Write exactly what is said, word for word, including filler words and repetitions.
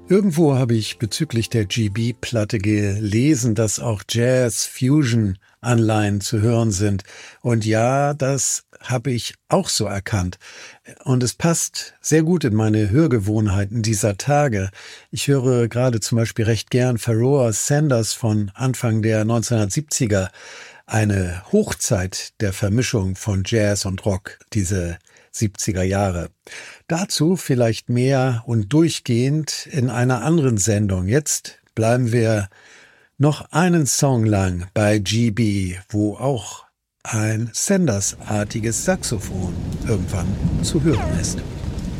Irgendwo habe ich bezüglich der G B-Platte gelesen, dass auch Jazz-Fusion-Anleihen zu hören sind. Und ja, das habe ich auch so erkannt. Und es passt sehr gut in meine Hörgewohnheiten dieser Tage. Ich höre gerade zum Beispiel recht gern Pharoah Sanders von Anfang der neunzehnhundertsiebziger. Eine Hochzeit der Vermischung von Jazz und Rock, diese siebziger Jahre. Dazu vielleicht mehr und durchgehend in einer anderen Sendung. Jetzt bleiben wir noch einen Song lang bei G B, wo auch ein Sanders-artiges Saxophon irgendwann zu hören ist.